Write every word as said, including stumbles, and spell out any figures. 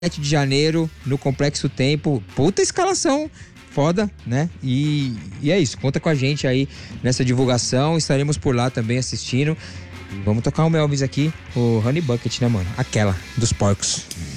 sete de janeiro, no Complexo Tempo. Puta escalação foda, né? E, e é isso, conta com a gente aí nessa divulgação, estaremos por lá também assistindo. Vamos tocar o Elvis aqui, o Honey Bucket, né, mano? Aquela, dos porcos.